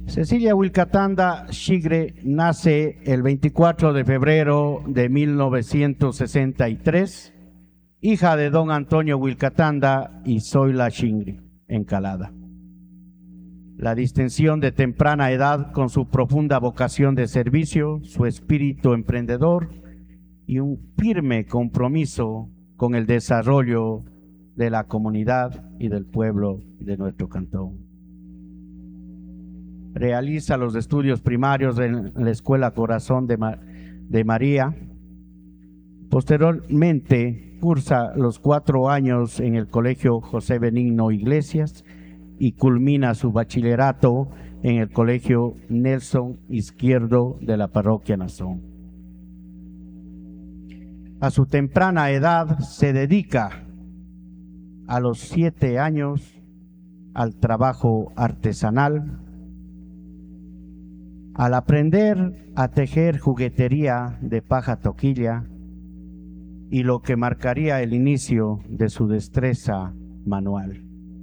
Cecilia Wilcatanda Chigre nace el 24 de febrero de 1963, hija de don Antonio Wilcatanda y Zoila Chigre, en Calada. La distinción de temprana edad con su profunda vocación de servicio, su espíritu emprendedor y un firme compromiso con el desarrollo de la comunidad y del pueblo de nuestro cantón. Realiza los estudios primarios en la Escuela Corazón de María. Posteriormente cursa los 4 años en el Colegio José Benigno Iglesias y culmina su bachillerato en el Colegio Nelson Izquierdo de la Parroquia Nazón. A su temprana edad se dedica a los 7 años al trabajo artesanal, al aprender a tejer juguetería de paja toquilla y lo que marcaría el inicio de su destreza manual.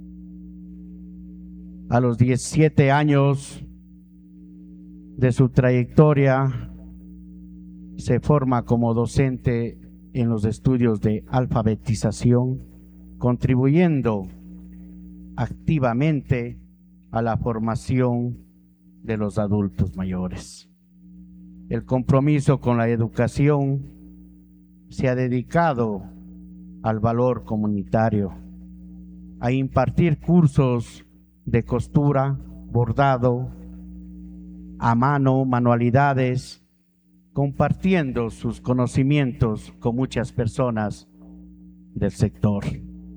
A los 17 años de su trayectoria se forma como docente en los estudios de alfabetización, contribuyendo activamente a la formación de los adultos mayores. El compromiso con la educación se ha dedicado al valor comunitario, a impartir cursos de costura, bordado, a mano, manualidades, compartiendo sus conocimientos con muchas personas del sector.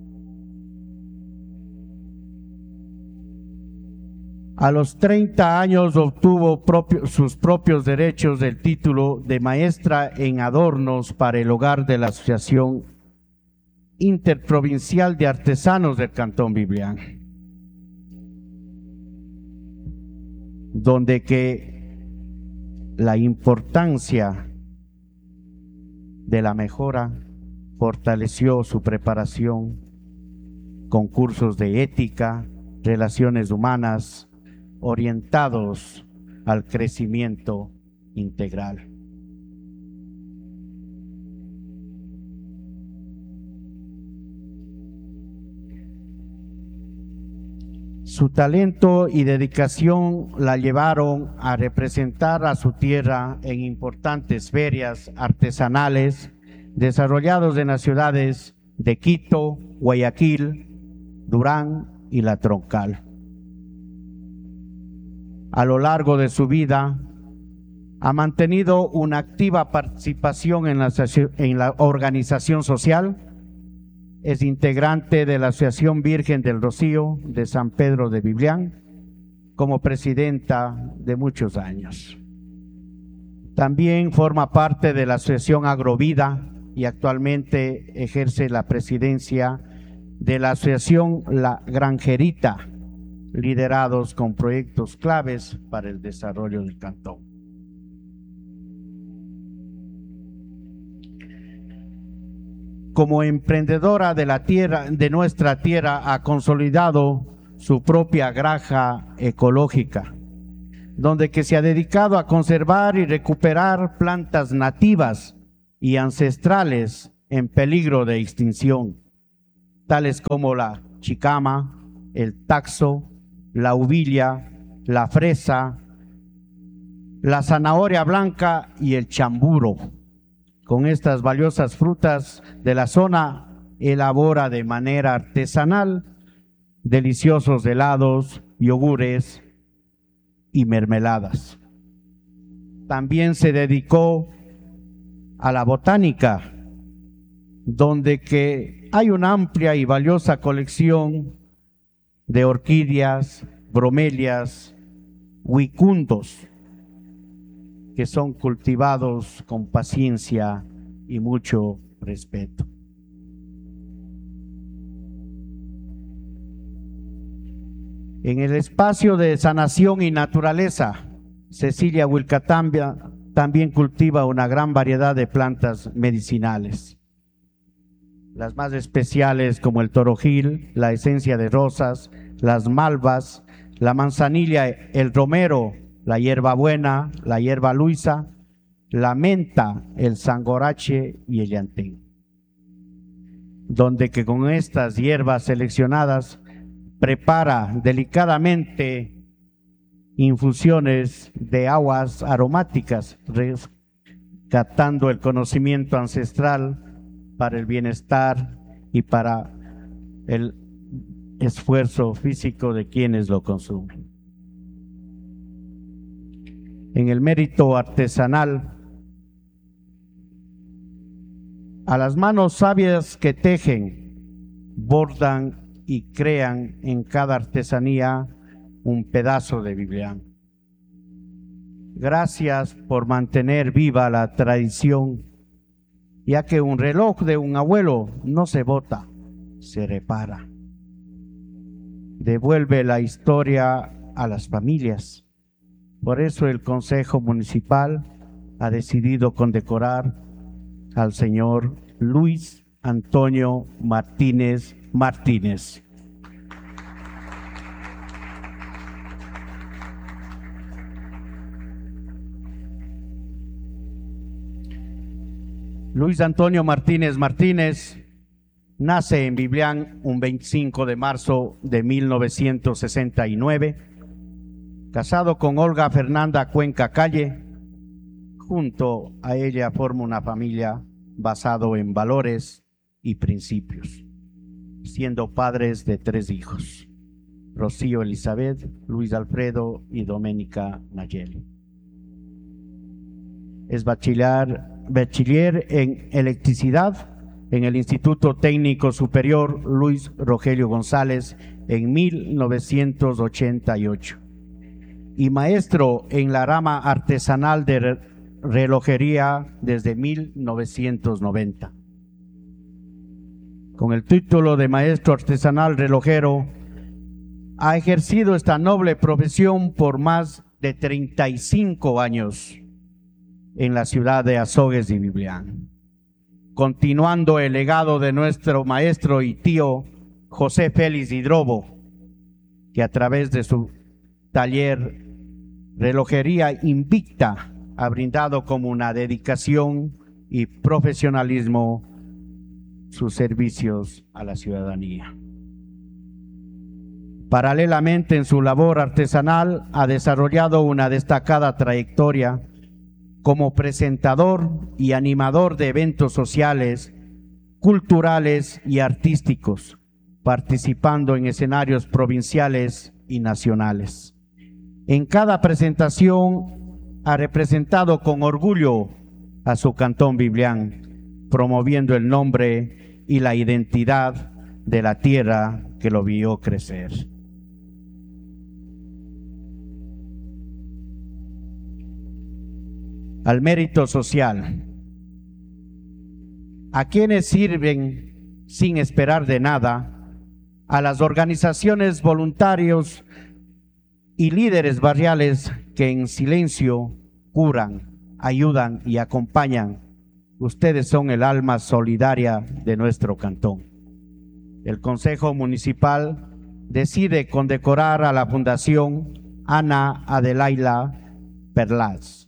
A los 30 años obtuvo sus propios derechos del título de maestra en adornos para el hogar de la Asociación Interprovincial de Artesanos del Cantón Biblián, donde que la importancia de la mejora fortaleció su preparación con cursos de ética, relaciones humanas, orientados al crecimiento integral. Su talento y dedicación la llevaron a representar a su tierra en importantes ferias artesanales desarrollados en las ciudades de Quito, Guayaquil, Durán y La Troncal. A lo largo de su vida ha mantenido una activa participación en la organización social. Es integrante de la Asociación Virgen del Rocío de San Pedro de Biblián como presidenta de muchos años. También forma parte de la Asociación Agrovida y actualmente ejerce la presidencia de la Asociación La Granjerita, liderados con proyectos claves para el desarrollo del cantón. Como emprendedora de la tierra, de nuestra tierra, ha consolidado su propia granja ecológica, donde que se ha dedicado a conservar y recuperar plantas nativas y ancestrales en peligro de extinción, tales como la chicama, el taxo, la uvilla, la fresa, la zanahoria blanca y el chamburo. Con estas valiosas frutas de la zona elabora de manera artesanal deliciosos helados, yogures y mermeladas. También se dedicó a la botánica, donde que hay una amplia y valiosa colección de orquídeas, bromelias, huicundos, que son cultivados con paciencia y mucho respeto. En el espacio de sanación y naturaleza, Cecilia Wilcatanda también cultiva una gran variedad de plantas medicinales. Las más especiales como el torojil, la esencia de rosas, las malvas, la manzanilla, el romero, la hierbabuena, la hierba luisa, la menta, el sangorache y el llantén. Donde que con estas hierbas seleccionadas prepara delicadamente infusiones de aguas aromáticas, rescatando el conocimiento ancestral para el bienestar y para el esfuerzo físico de quienes lo consumen. En el mérito artesanal, a las manos sabias que tejen, bordan y crean en cada artesanía un pedazo de Biblia. Gracias por mantener viva la tradición, ya que un reloj de un abuelo no se bota, se repara. Devuelve la historia a las familias. Por eso el Consejo Municipal ha decidido condecorar al señor Luis Antonio Martínez Martínez. Luis Antonio Martínez Martínez nace en Biblián un 25 de marzo de 1969, casado con Olga Fernanda Cuenca Calle. Junto a ella forma una familia basado en valores y principios, siendo padres de 3 hijos: Rocío Elizabeth, Luis Alfredo y Doménica Nayeli. Es bachiller en electricidad en el Instituto Técnico Superior Luis Rogelio González en 1988 y maestro en la rama artesanal de relojería desde 1990. Con el título de maestro artesanal relojero, ha ejercido esta noble profesión por más de 35 años en la ciudad de Azogues y Biblián, continuando el legado de nuestro maestro y tío José Félix Hidrobo, que a través de su taller Relojería Invicta ha brindado como una dedicación y profesionalismo sus servicios a la ciudadanía. Paralelamente en su labor artesanal ha desarrollado una destacada trayectoria como presentador y animador de eventos sociales, culturales y artísticos, participando en escenarios provinciales y nacionales. En cada presentación ha representado con orgullo a su cantón Biblián, promoviendo el nombre y la identidad de la tierra que lo vio crecer. Al mérito social. A quienes sirven sin esperar de nada, a las organizaciones voluntarios y líderes barriales que en silencio curan, ayudan y acompañan. Ustedes son el alma solidaria de nuestro cantón. El Consejo Municipal decide condecorar a la Fundación Ana Adelaida Perlas.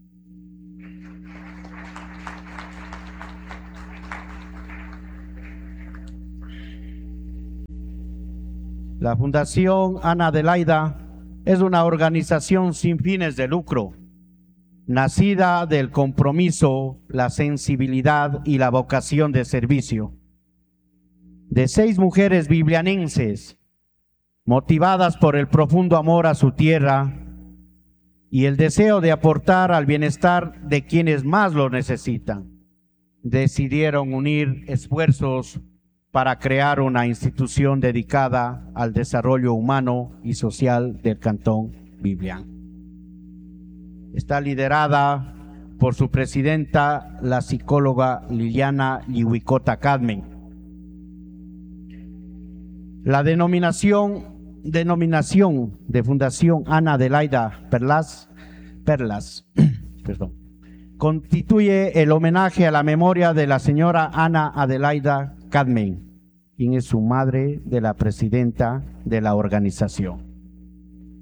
La Fundación Ana Adelaida es una organización sin fines de lucro, nacida del compromiso, la sensibilidad y la vocación de servicio de 6 mujeres biblianenses, motivadas por el profundo amor a su tierra y el deseo de aportar al bienestar de quienes más lo necesitan. Decidieron unir esfuerzos para crear una institución dedicada al desarrollo humano y social del cantón Biblián. Está liderada por su presidenta, la psicóloga Liliana Lihuicota Cadmen. La denominación de Fundación Ana Adelaida Perlas, constituye el homenaje a la memoria de la señora Ana Adelaida Cadmen, quien es su madre de la presidenta de la organización.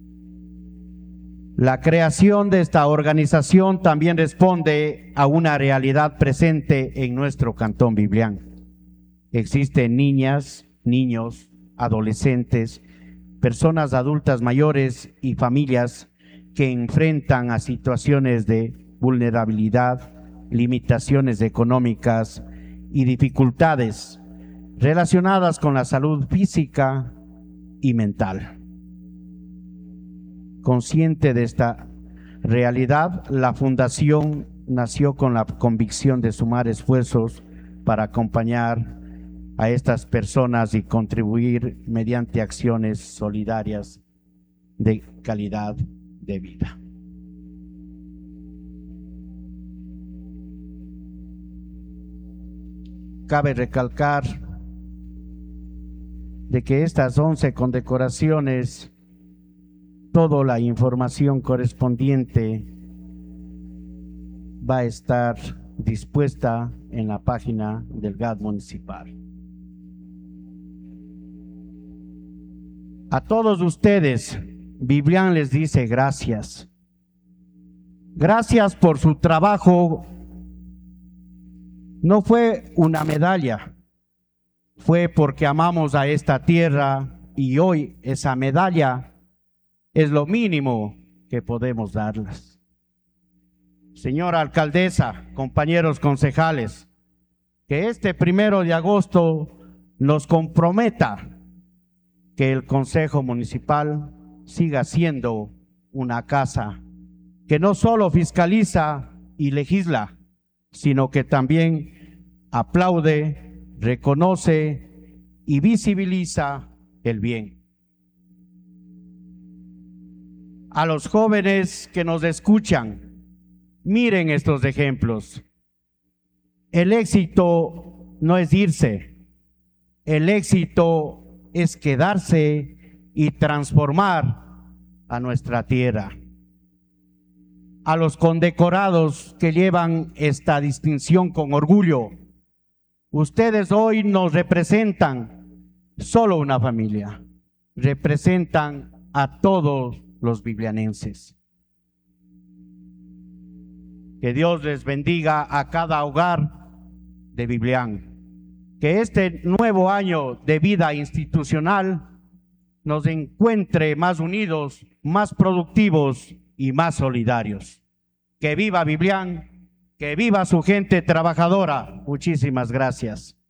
La creación de esta organización también responde a una realidad presente en nuestro Cantón Biblián. Existen niñas, niños, adolescentes, personas adultas mayores y familias que enfrentan a situaciones de vulnerabilidad, limitaciones económicas y dificultades relacionadas con la salud física y mental. Consciente de esta realidad, la Fundación nació con la convicción de sumar esfuerzos para acompañar a estas personas y contribuir mediante acciones solidarias de calidad de vida. Cabe recalcar de que estas 11 condecoraciones, toda la información correspondiente va a estar dispuesta en la página del GAD municipal. A todos ustedes, Biblián les dice gracias. Gracias por su trabajo. No fue una medalla, fue porque amamos a esta tierra y hoy esa medalla es lo mínimo que podemos darles. Señora alcaldesa, compañeros concejales, que este 1 de agosto nos comprometa que el Consejo Municipal siga siendo una casa que no solo fiscaliza y legisla, sino que también aplaude, reconoce y visibiliza el bien. A los jóvenes que nos escuchan, miren estos ejemplos. El éxito no es irse, el éxito es quedarse y transformar a nuestra tierra. A los condecorados que llevan esta distinción con orgullo, ustedes hoy nos representan solo una familia, representan a todos los biblianenses. Que Dios les bendiga a cada hogar de Biblián. Que este nuevo año de vida institucional nos encuentre más unidos, más productivos y más solidarios. Que viva Biblián, que viva su gente trabajadora. Muchísimas gracias.